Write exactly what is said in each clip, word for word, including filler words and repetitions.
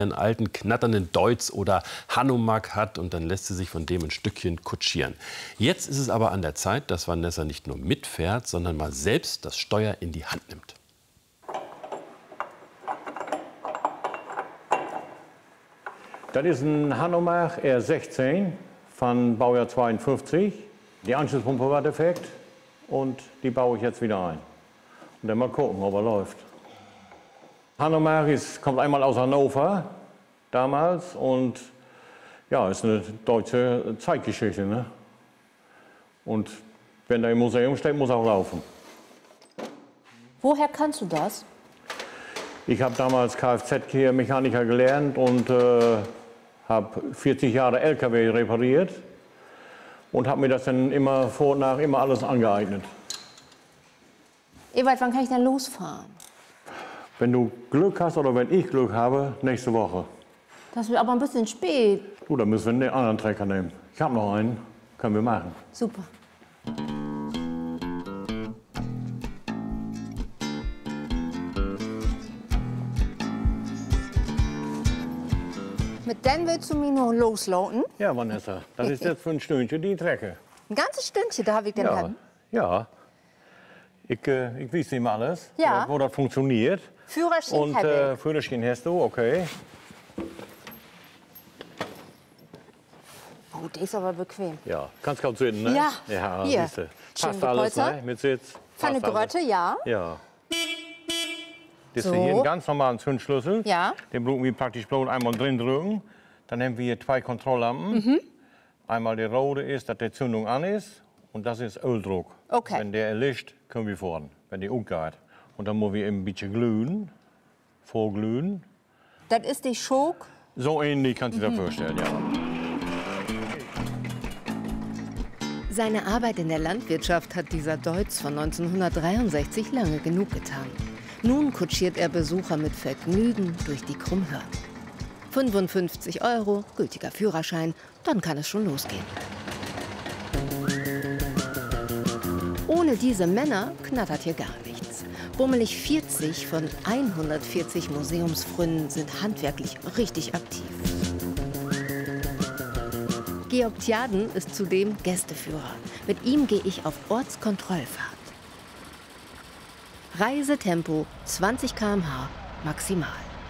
einen alten, knatternden Deutz oder Hanomag hat und dann lässt sie sich von dem ein Stückchen kutschieren. Jetzt ist es aber an der Zeit, dass Vanessa nicht nur mitfährt, sondern mal selbst das Steuer in die Hand nimmt. Das ist ein Hanomag R sechzehn von Baujahr zweiundfünfzig. Die Anschlusspumpe war defekt und die baue ich jetzt wieder ein. Und dann mal gucken, ob er läuft. Hanomag ist, kommt einmal aus Hannover, damals, und ja, ist eine deutsche Zeitgeschichte. Ne? Und wenn er im Museum steht, muss er auch laufen. Woher kannst du das? Ich habe damals Kfz-Mechaniker gelernt und äh, habe vierzig Jahre L K W repariert und habe mir das dann immer vor und nach immer alles angeeignet. Ewald, wann kann ich denn losfahren? Wenn du Glück hast oder wenn ich Glück habe, nächste Woche. Das wird aber ein bisschen spät. Du, dann müssen wir einen anderen Trecker nehmen. Ich habe noch einen, können wir machen. Super. Mit dem willst du mich noch losloten? Ja, Vanessa, das ist jetzt für ein Stündchen die Trecke. Ein ganzes Stündchen, da habe ich den Ja, Hand. ja. Ich, äh, ich weiß ihm alles, Ja. wo das funktioniert. Führerschein Und habe äh, ich. Führerschein hast du, okay. Oh, der ist aber bequem. Ja, kannst kaum sitzen, ne? Ja, Ja, hier. siehste. Schön Passt alles, gepolstert. ne? Mit Sitz. Von der Passt alles. Grotte, ja. Ja. Das So. ist hier einen ganz normalen Zündschlüssel. Ja. Den brauchen wir praktisch bloß einmal drin drücken. Dann haben wir hier zwei Kontrolllampen. Mhm. Einmal der rote ist, dass die Zündung an ist. Und das ist Öldruck. Okay. Wenn der erlischt, können wir fahren, wenn der umgeht. Und dann müssen wir ein bisschen glühen, vorglühen. Das ist die Schok. So ähnlich kannst du dir Mhm. das vorstellen, ja. Seine Arbeit in der Landwirtschaft hat dieser Deutz von neunzehnhundertdreiundsechzig lange genug getan. Nun kutschiert er Besucher mit Vergnügen durch die Krummhörn. fünfundfünfzig Euro, gültiger Führerschein, dann kann es schon losgehen. Ohne diese Männer knattert hier gar nichts. Bummelig vierzig von hundertvierzig Museumsfreunden sind handwerklich richtig aktiv. Georg Tjaden ist zudem Gästeführer. Mit ihm gehe ich auf Ortskontrollfahrt. Reisetempo zwanzig Kilometer pro Stunde maximal.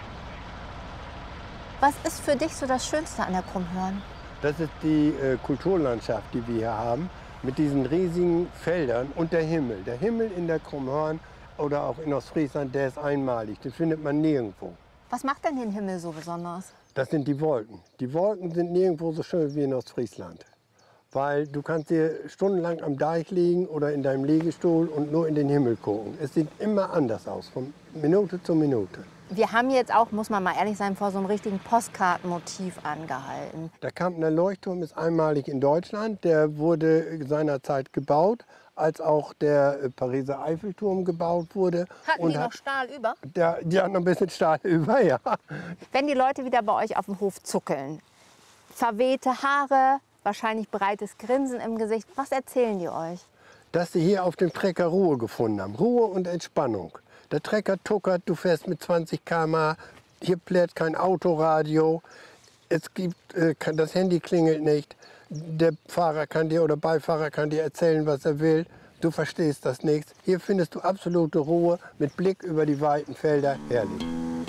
Was ist für dich so das Schönste an der Krummhörn? Das ist die äh, Kulturlandschaft, die wir hier haben, mit diesen riesigen Feldern und der Himmel. Der Himmel in der Krummhörn oder auch in Ostfriesland, der ist einmalig. Den findet man nirgendwo. Was macht denn den Himmel so besonders? Das sind die Wolken. Die Wolken sind nirgendwo so schön wie in Ostfriesland. Weil du kannst dir stundenlang am Deich liegen oder in deinem Liegestuhl und nur in den Himmel gucken. Es sieht immer anders aus, von Minute zu Minute. Wir haben jetzt auch, muss man mal ehrlich sein, vor so einem richtigen Postkartenmotiv angehalten. Der Kampner Leuchtturm ist einmalig in Deutschland. Der wurde seinerzeit gebaut, als auch der Pariser Eiffelturm gebaut wurde. Hatten und die noch hat, Stahl über? der, die hatten noch ein bisschen Stahl über, ja. Wenn die Leute wieder bei euch auf dem Hof zuckeln, verwehte Haare, wahrscheinlich breites Grinsen im Gesicht, was erzählen die euch? Dass sie hier auf dem Trecker Ruhe gefunden haben. Ruhe und Entspannung. Der Trecker tuckert, du fährst mit zwanzig Kilometer pro Stunde, hier plärt kein Autoradio, es gibt, äh, das Handy klingelt nicht, der Fahrer kann dir oder Beifahrer kann dir erzählen, was er will, du verstehst das nicht. Hier findest du absolute Ruhe mit Blick über die weiten Felder, herrlich.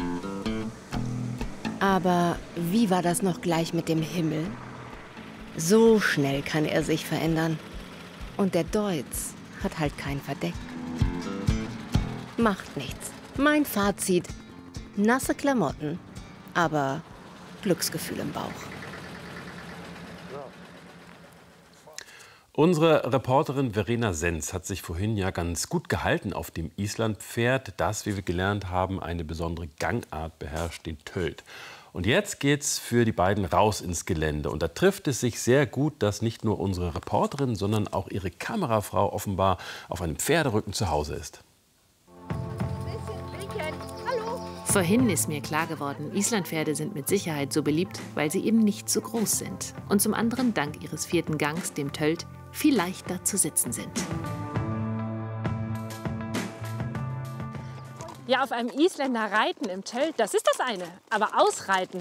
Aber wie war das noch gleich mit dem Himmel? So schnell kann er sich verändern. Und der Deutz hat halt kein Verdeck. Macht nichts. Mein Fazit: nasse Klamotten, aber Glücksgefühl im Bauch. Unsere Reporterin Verena Senz hat sich vorhin ja ganz gut gehalten auf dem Islandpferd, das, wie wir gelernt haben, eine besondere Gangart beherrscht, den Tölt. Und jetzt geht's für die beiden raus ins Gelände. Und da trifft es sich sehr gut, dass nicht nur unsere Reporterin, sondern auch ihre Kamerafrau offenbar auf einem Pferderücken zu Hause ist. Vorhin ist mir klar geworden, Islandpferde sind mit Sicherheit so beliebt, weil sie eben nicht so groß sind. Und zum anderen dank ihres vierten Gangs, dem Tölt, viel leichter zu sitzen sind. Ja, auf einem Isländer reiten im Tölt, das ist das eine. Aber ausreiten,